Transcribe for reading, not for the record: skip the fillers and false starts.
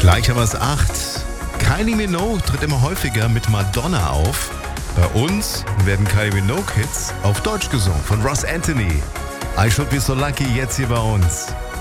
Gleich haben wir es 8. Kylie Minogue tritt immer häufiger mit Madonna auf. Bei uns werden Kylie Minogue-Hits auf Deutsch gesungen von Ross Anthony. I Should Be So Lucky jetzt hier bei uns.